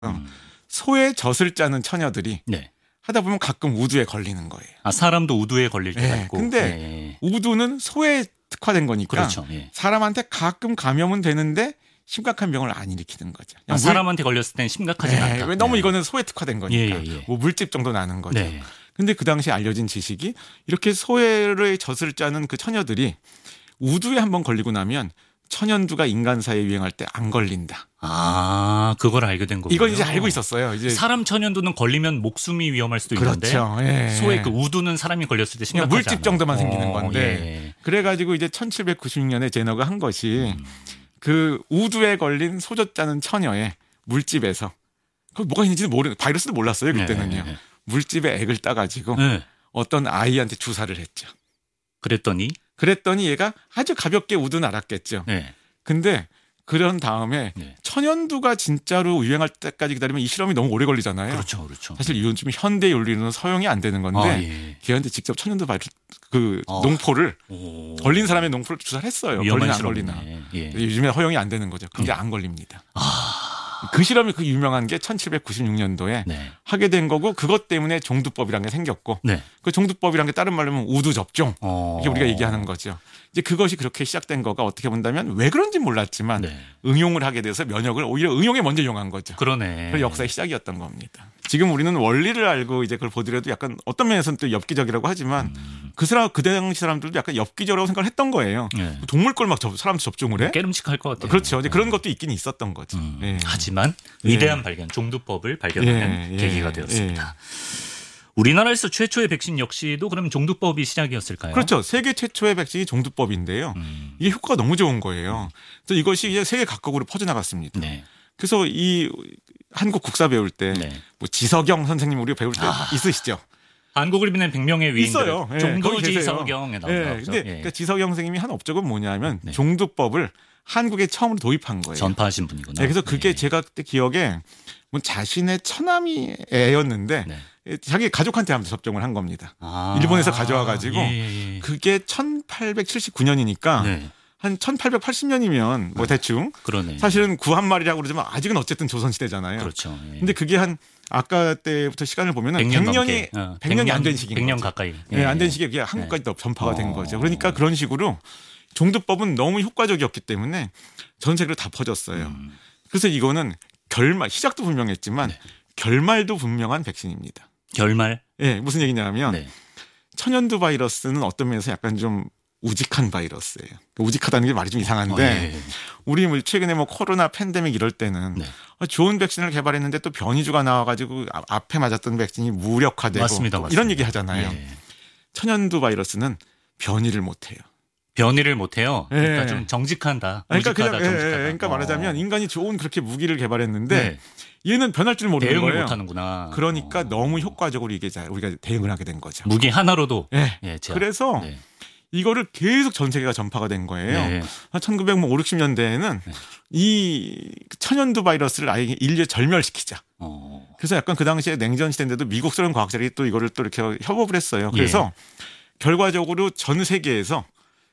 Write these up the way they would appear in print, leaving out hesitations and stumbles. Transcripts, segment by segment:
음. 소의 젖을 짜는 처녀들이 네. 하다 보면 가끔 우두에 걸리는 거예요. 아, 사람도 우두에 걸릴 때가 네, 있고. 근데 우두는 소에 특화된 거니까 그렇죠. 예. 사람한테 가끔 감염은 되는데 심각한 병을 안 일으키는 거죠. 아, 사람한테 걸렸을 땐 심각하진 않다. 왜 너무 네. 이거는 소에 특화된 거니까 뭐 물집 정도 나는 거죠. 네. 근데 그 당시 알려진 지식이 이렇게 소의 젖을 짜는 그 처녀들이 우두에 한번 걸리고 나면 천연두가 인간 사이에 유행할 때 안 걸린다. 아, 그걸 알게 된 거군요. 이건 이제 알고 있었어요. 이제 사람 천연두는 걸리면 목숨이 위험할 수도 그렇죠. 있는데 예. 소의 그 우두는 사람이 걸렸을 때 심각하지 물집 않아요. 정도만 생기는 건데 예. 그래가지고 이제 1796년에 제너가 한 것이 그 우두에 걸린 소젖 짜는 처녀의 물집에서 그 뭐가 있는지도 모르는 바이러스도 몰랐어요 그때는요. 네. 물집에 액을 따가지고 네. 어떤 아이한테 주사를 했죠. 그랬더니 얘가 아주 가볍게 우두는 알았겠죠. 네. 근데 그런 다음에 네. 천연두가 진짜로 유행할 때까지 기다리면 이 실험이 너무 오래 걸리잖아요. 그렇죠, 그렇죠. 사실 요즘 현대 윤리로는 서용이 안 되는 건데 걔한테 직접 천연두 그 농포를 걸린 사람의 농포를 주사를 했어요. 걸리나 안 걸리나. 예. 요즘에 허용이 안 되는 거죠. 근데 안 걸립니다. 그 실험이 그 유명한 게 1796년도에 네. 하게 된 거고 그것 때문에 종두법이라는 게 생겼고 네. 그 종두법이라는 게 다른 말로 하면 우두 접종 이게 우리가 얘기하는 거죠. 이제 그것이 그렇게 시작된 거가 어떻게 본다면 왜 그런지 몰랐지만 응용을 하게 돼서 면역을 오히려 응용에 먼저 이용한 거죠. 그러네. 그 역사의 시작이었던 겁니다. 지금 우리는 원리를 알고 이제 그걸 보더라도 약간 어떤 면에서는 또 엽기적이라고 하지만 그 당시 사람들도 약간 엽기적이라고 생각을 했던 거예요. 네. 동물 걸 막 사람한테 접종을 해? 깨름칙할 것 같아요. 그렇죠. 이제 그런 것도 있긴 있었던 거죠. 하지만 위대한 발견, 종두법을 발견하는 계기가 되었습니다. 우리나라에서 최초의 백신 역시도 그럼 종두법이 시작이었을까요? 그렇죠. 세계 최초의 백신이 종두법인데요. 이게 효과가 너무 좋은 거예요. 그래서 이것이 이제 세계 각국으로 퍼져나갔습니다. 네. 그래서 이 한국 국사 배울 때 뭐 지석영 선생님 우리가 배울 때 있으시죠? 한국을 빛낸 100명의 위인들 있어요. 종도지석영에 나오죠. 근데 그러니까 지석영 선생님이 한 업적은 뭐냐면 종두법을 한국에 처음으로 도입한 거예요. 전파하신 분이구나. 그래서 그게 제가 그때 기억에 뭐 자신의 처남이 애였는데 자기 가족한테 하면서 접종을 한 겁니다. 일본에서 가져와 가지고 그게 1879년이니까 한 1880년이면 뭐 대충 그러네. 사실은 구한말이라고 그러지만 아직은 어쨌든 조선시대잖아요. 그렇죠. 근데 그게 한 아까 때부터 시간을 보면은 100년이 안 된 시기인 100년 거죠. 가까이. 안 된 시기에 그게 한국까지 도 전파가 된 거죠. 그러니까 그런 식으로 종두법은 너무 효과적이었기 때문에 전 세계로 다 퍼졌어요. 그래서 이거는 시작도 분명했지만 결말도 분명한 백신입니다. 결말? 무슨 얘기냐면 천연두 바이러스는 어떤 면에서 약간 좀 우직한 바이러스예요. 우직하다는 게 말이 좀 이상한데 우리 뭐 최근에 뭐 코로나 팬데믹 이럴 때는 좋은 백신을 개발했는데 또 변이주가 나와가지고 앞에 맞았던 백신이 무력화되고 맞습니다. 이런 얘기 하잖아요. 천연두 바이러스는 변이를 못해요. 변이를 못해요. 그러니까 좀 정직한다. 그러니까 말하자면 인간이 좋은 그렇게 무기를 개발했는데 얘는 변할 줄 모르는 대응을 거예요. 못하는구나. 그러니까 너무 효과적으로 이게 우리가 대응을 하게 된 거죠. 무기 하나로도. 그래서 이거를 계속 전 세계가 전파가 된 거예요. 1950, 60년대에는 이 천연두 바이러스를 아예 인류에 절멸시키자. 그래서 약간 그 당시에 냉전 시대인데도 미국 소련 과학자들이 또 이거를 또 이렇게 협업을 했어요. 그래서 결과적으로 전 세계에서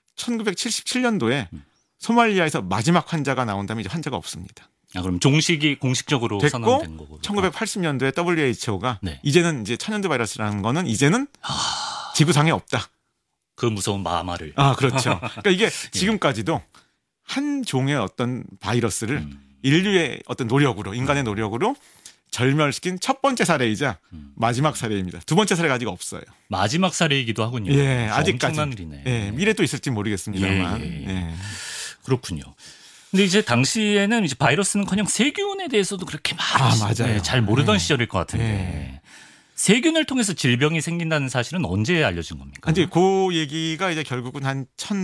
1977년도에 소말리아에서 마지막 환자가 나온 다음에 이제 환자가 없습니다. 그럼 종식이 공식적으로 선언된 거고. 1980년도에 WHO가 이제는 이제 천연두 바이러스라는 거는 이제는 지구상에 없다. 그 무서운 마마를. 그렇죠. 그러니까 이게 지금까지도 한 종의 어떤 바이러스를 인류의 어떤 노력으로, 인간의 노력으로 절멸시킨 첫 번째 사례이자 마지막 사례입니다. 두 번째 사례가 아직 없어요. 마지막 사례이기도 하군요. 아직까지. 엄청난 일이네. 미래도 있을지 모르겠습니다만. 그렇군요. 근데 이제 당시에는 이제 바이러스는커녕 세균에 대해서도 그렇게 맞아요. 잘 모르던 시절일 것 같은데. 세균을 통해서 질병이 생긴다는 사실은 언제 알려진 겁니까? 이제 그 얘기가 이제 결국은 한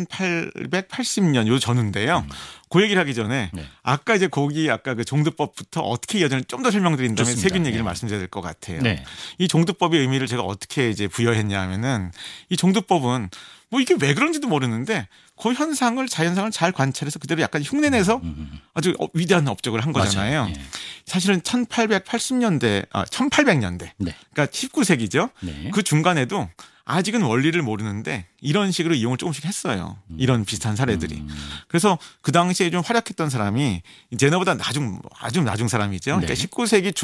1880년 요 전인데요. 그 얘기를 하기 전에 아까 이제 아까 그 종두법부터 어떻게 이어지는지 좀 더 설명드린 다음에 세균 얘기를 말씀드려야 될 것 같아요. 이 종두법의 의미를 제가 어떻게 이제 부여했냐 하면은 이 종두법은 뭐 이게 왜 그런지도 모르는데 그 자연상을 잘 관찰해서 그대로 약간 흉내내서 아주 위대한 업적을 한 거잖아요. 사실은 1800년대, 그러니까 19세기죠. 그 중간에도 아직은 원리를 모르는데 이런 식으로 이용을 조금씩 했어요. 이런 비슷한 사례들이. 그래서 그 당시에 좀 활약했던 사람이 제너보다 아주 나중 사람이죠. 네. 그러니까 19세기